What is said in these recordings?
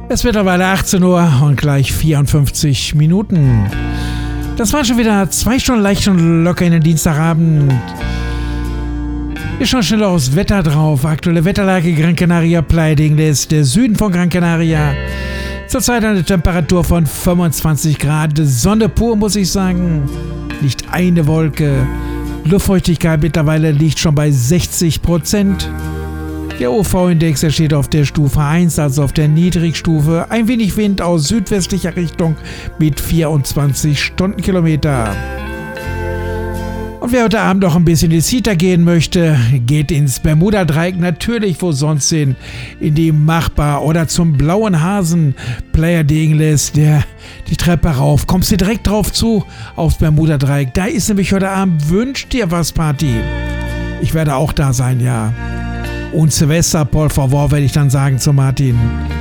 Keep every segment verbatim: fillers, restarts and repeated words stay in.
Es wird mittlerweile achtzehn Uhr und gleich vierundfünfzig Minuten. Das waren schon wieder zwei Stunden leicht und locker in den Dienstagabend. Wir schauen schnell aufs Wetter drauf. Aktuelle Wetterlage Gran Canaria, Playa de Ingles, der Süden von Gran Canaria. Zurzeit eine Temperatur von fünfundzwanzig Grad. Sonne pur, muss ich sagen. Nicht eine Wolke. Luftfeuchtigkeit mittlerweile liegt schon bei sechzig Prozent. Der U V-Index, der steht auf der Stufe eins, also auf der Niedrigstufe. Ein wenig Wind aus südwestlicher Richtung mit vierundzwanzig Stundenkilometer. Und wer heute Abend noch ein bisschen in die Cita gehen möchte, geht ins Bermuda-Dreieck, natürlich, wo sonst hin, in die Machbar oder zum Blauen Hasen, Playa de Ingles, der, die Treppe rauf. Kommst du direkt drauf zu, aufs Bermuda-Dreieck. Da ist nämlich heute Abend Wünsch dir was Party. Ich werde auch da sein, ja. Und Silvester, por favor, werde ich dann sagen zu Martin.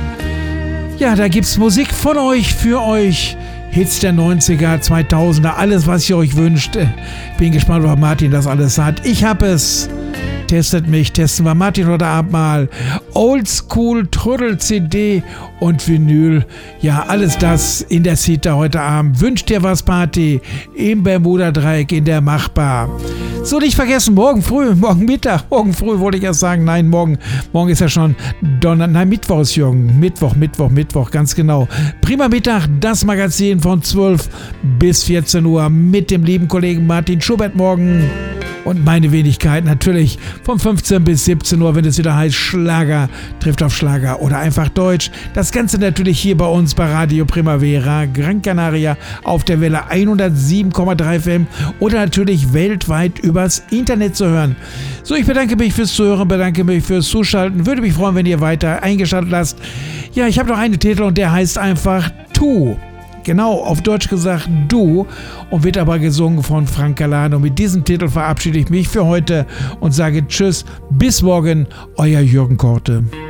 Ja, da gibt's Musik von euch, für euch. Hits der neunziger, zweitausender, alles, was ihr euch wünscht. Bin gespannt, ob Martin das alles hat. Ich habe es. Testet mich, testen wir Martin heute Abend mal. Oldschool, Trödel-C D und Vinyl. Ja, alles das in der Cita heute Abend. Wünscht dir was Party im Bermuda-Dreieck in der Machbar. So, nicht vergessen, morgen früh, morgen Mittag, morgen früh wollte ich erst sagen, nein, morgen, morgen ist ja schon Donner, nein, Mittwoch ist Jürgen, Mittwoch, Mittwoch, Mittwoch, ganz genau. Prima Mittag, das Magazin von zwölf bis vierzehn Uhr mit dem lieben Kollegen Martin Schubert morgen. Und meine Wenigkeit natürlich von fünfzehn bis siebzehn Uhr, wenn es wieder heißt Schlager, trifft auf Schlager oder einfach Deutsch. Das Ganze natürlich hier bei uns bei Radio Primavera, Gran Canaria auf der Welle hundertsieben Komma drei F M oder natürlich weltweit übers Internet zu hören. So, ich bedanke mich fürs Zuhören, bedanke mich fürs Zuschalten. Würde mich freuen, wenn ihr weiter eingeschaltet lasst. Ja, ich habe noch einen Titel und der heißt einfach Tu. Genau, auf Deutsch gesagt Du und wird aber gesungen von Frank Galano. Mit diesem Titel verabschiede ich mich für heute und sage Tschüss, bis morgen, euer Jürgen Korte.